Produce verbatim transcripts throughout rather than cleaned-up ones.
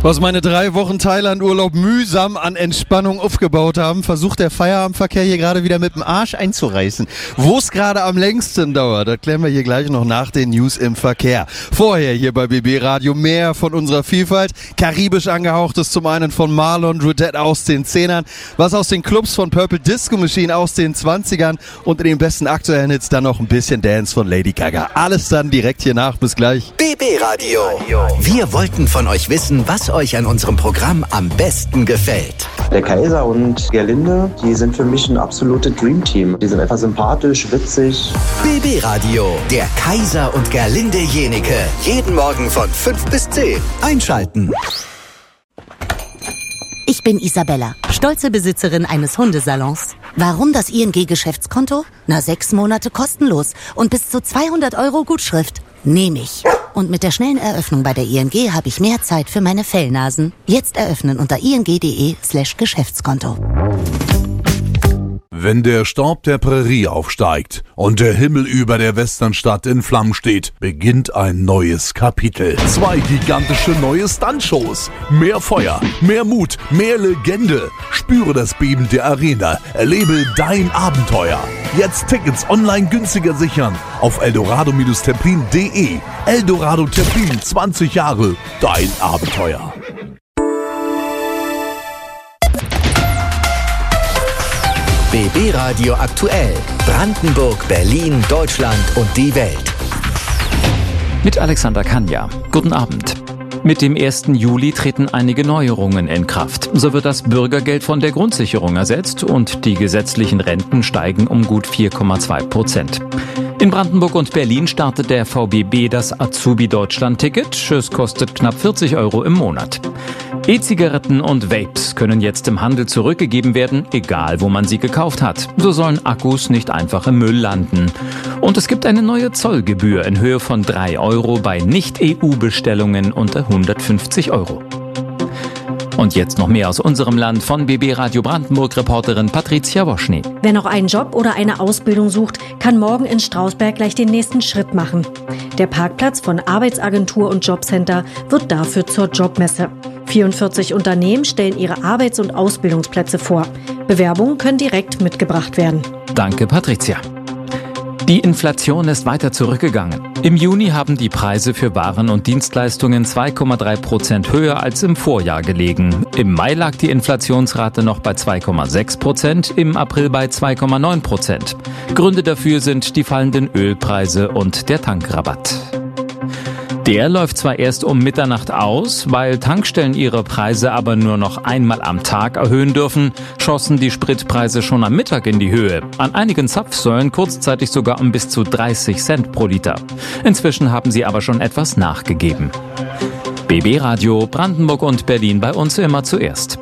Was meine drei Wochen Thailand-Urlaub mühsam an Entspannung aufgebaut haben, versucht der Feierabendverkehr hier gerade wieder mit dem Arsch einzureißen. Wo es gerade am längsten dauert, das klären wir hier gleich noch nach den News im Verkehr. Vorher hier bei B B Radio mehr von unserer Vielfalt. Karibisch angehauchtes zum einen von Marlon Rudette aus den Zehnern, was aus den Clubs von Purple Disco Machine aus den Zwanzigern und in den besten aktuellen Hits dann noch ein bisschen Dance von Lady Gaga. Alles dann direkt hier nach. Bis gleich. B B Radio. Wir wollten von euch wissen, was euch an unserem Programm am besten gefällt. Der Kaiser und Gerlinde, die sind für mich ein absolutes Dreamteam. Die sind einfach sympathisch, witzig. B B Radio, der Kaiser und Gerlinde Jenike. Jeden Morgen von fünf bis zehn. Einschalten. Ich bin Isabella, stolze Besitzerin eines Hundesalons. Warum das I N G-Geschäftskonto? Na, sechs Monate kostenlos und bis zu zweihundert Euro Gutschrift. Nehme ich. Und mit der schnellen Eröffnung bei der I N G habe ich mehr Zeit für meine Fellnasen. Jetzt eröffnen unter ing.de slash Geschäftskonto. Wenn der Staub der Prärie aufsteigt und der Himmel über der Westernstadt in Flammen steht, beginnt ein neues Kapitel. Zwei gigantische neue Stuntshows. Mehr Feuer, mehr Mut, mehr Legende. Spüre das Beben der Arena. Erlebe dein Abenteuer. Jetzt Tickets online günstiger sichern auf eldorado Templin punkt de. Eldorado Templin, zwanzig Jahre, dein Abenteuer. B B Radio aktuell. Brandenburg, Berlin, Deutschland und die Welt. Mit Alexander Kanja. Guten Abend. Mit dem ersten Juli treten einige Neuerungen in Kraft. So wird das Bürgergeld von der Grundsicherung ersetzt und die gesetzlichen Renten steigen um gut vier Komma zwei Prozent. In Brandenburg und Berlin startet der V B B das Azubi-Deutschland-Ticket. Es kostet knapp vierzig Euro im Monat. E-Zigaretten und Vapes können jetzt im Handel zurückgegeben werden, egal wo man sie gekauft hat. So sollen Akkus nicht einfach im Müll landen. Und es gibt eine neue Zollgebühr in Höhe von drei Euro bei Nicht-E U-Bestellungen unter hundertfünfzig Euro. Und jetzt noch mehr aus unserem Land von B B Radio Brandenburg-Reporterin Patricia Woschny. Wer noch einen Job oder eine Ausbildung sucht, kann morgen in Strausberg gleich den nächsten Schritt machen. Der Parkplatz von Arbeitsagentur und Jobcenter wird dafür zur Jobmesse. vierundvierzig Unternehmen stellen ihre Arbeits- und Ausbildungsplätze vor. Bewerbungen können direkt mitgebracht werden. Danke, Patricia. Die Inflation ist weiter zurückgegangen. Im Juni haben die Preise für Waren und Dienstleistungen zwei Komma drei Prozent höher als im Vorjahr gelegen. Im Mai lag die Inflationsrate noch bei zwei Komma sechs Prozent, im April bei zwei Komma neun Prozent. Gründe dafür sind die fallenden Ölpreise und der Tankrabatt. Der läuft zwar erst um Mitternacht aus, weil Tankstellen ihre Preise aber nur noch einmal am Tag erhöhen dürfen, schossen die Spritpreise schon am Mittag in die Höhe. An einigen Zapfsäulen kurzzeitig sogar um bis zu dreißig Cent pro Liter. Inzwischen haben sie aber schon etwas nachgegeben. B B Radio Brandenburg und Berlin bei uns immer zuerst.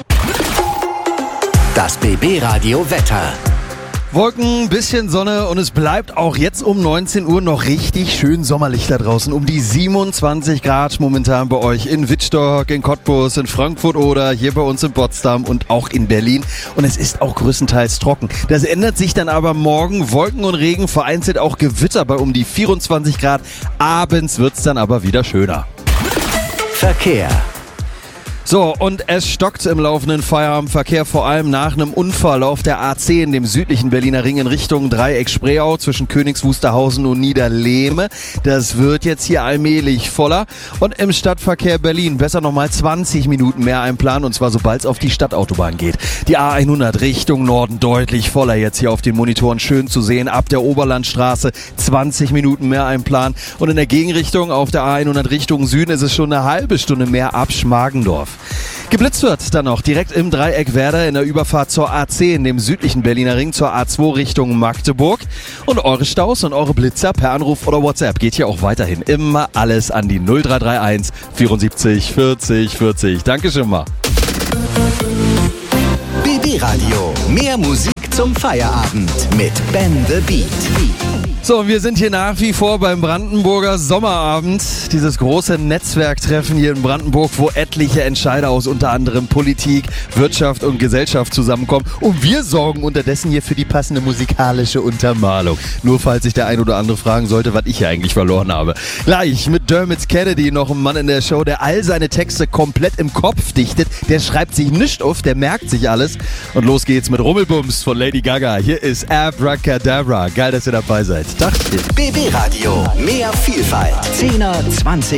Das B B Radio Wetter. Wolken, bisschen Sonne und es bleibt auch jetzt um neunzehn Uhr noch richtig schön sommerlich da draußen. Um die siebenundzwanzig Grad momentan bei euch in Wittstock, in Cottbus, in Frankfurt oder hier bei uns in Potsdam und auch in Berlin. Und es ist auch größtenteils trocken. Das ändert sich dann aber morgen. Wolken und Regen, vereinzelt auch Gewitter bei um die vierundzwanzig Grad. Abends wird's dann aber wieder schöner. Verkehr. So, und es stockt im laufenden Feierabendverkehr, vor allem nach einem Unfall auf der A zehn, dem südlichen Berliner Ring in Richtung Dreieck-Spreeau zwischen Königs Wusterhausen und Niederlehme. Das wird jetzt hier allmählich voller. Und im Stadtverkehr Berlin besser nochmal zwanzig Minuten mehr einplanen, und zwar sobald es auf die Stadtautobahn geht. Die A hundert Richtung Norden deutlich voller, jetzt hier auf den Monitoren schön zu sehen. Ab der Oberlandstraße zwanzig Minuten mehr einplanen. Und in der Gegenrichtung auf der A hundert Richtung Süden ist es schon eine halbe Stunde mehr ab Schmargendorf. Geblitzt wird dann noch direkt im Dreieck Werder in der Überfahrt zur A zehn, dem südlichen Berliner Ring, zur A zwei Richtung Magdeburg. Und eure Staus und eure Blitzer per Anruf oder WhatsApp geht hier auch weiterhin immer alles an die null drei drei eins vierundsiebzig vierzig vierzig. Dankeschön mal. B B Radio, mehr Musik zum Feierabend mit Ben the Beat. So, wir sind hier nach wie vor beim Brandenburger Sommerabend. Dieses große Netzwerktreffen hier in Brandenburg, wo etliche Entscheider aus unter anderem Politik, Wirtschaft und Gesellschaft zusammenkommen. Und wir sorgen unterdessen hier für die passende musikalische Untermalung. Nur falls sich der ein oder andere fragen sollte, was ich hier eigentlich verloren habe. Gleich mit Dermot Kennedy, noch ein Mann in der Show, der all seine Texte komplett im Kopf dichtet. Der schreibt sich nicht auf, der merkt sich alles. Und los geht's mit Rummelbums von Lady Gaga. Hier ist Abracadabra. Geil, dass ihr dabei seid. Tag. B B Radio. Mehr Vielfalt. zehner, zwanziger